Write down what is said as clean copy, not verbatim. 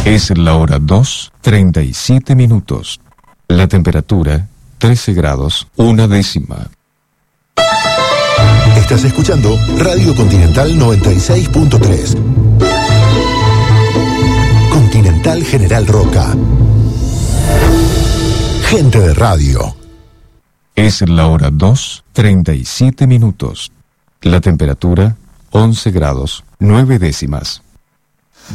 Es la hora 2:37. La temperatura, 13 grados, 1 décima. Estás escuchando Radio Continental 96.3. Continental General Roca. Gente de radio. Es la hora 2:37. La temperatura, 11 grados, 9 décimas.